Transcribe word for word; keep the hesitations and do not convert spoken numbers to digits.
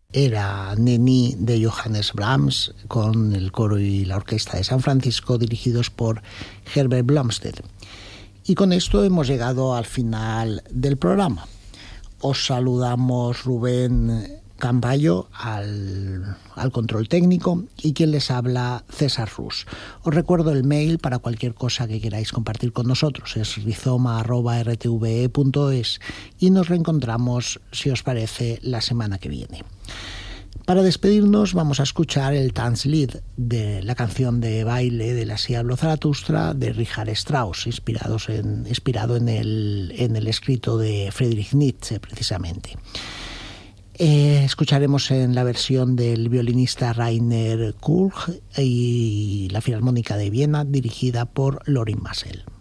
era Neni de Johannes Brahms, con el coro y la orquesta de San Francisco, dirigidos por Herbert Blomstedt. Y con esto hemos llegado al final del programa. Os saludamos Rubén Camballo al, al control técnico y quien les habla, César Rus. Os recuerdo el mail para cualquier cosa que queráis compartir con nosotros, es rizoma arroba r t v e punto es, y nos reencontramos, si os parece, la semana que viene. Para despedirnos vamos a escuchar el Tanzlied, de la canción de baile de la Así habló Zaratustra de Richard Strauss, inspirados en, inspirado en el, en el escrito de Friedrich Nietzsche, precisamente. Eh, escucharemos en la versión del violinista Rainer Kulch y la Filarmónica de Viena, dirigida por Lorin Maazel.